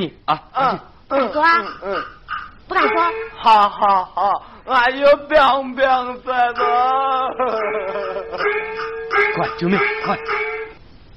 你啊。 不敢说啊。不敢说。 好，俺就冰在这。 快救命！快！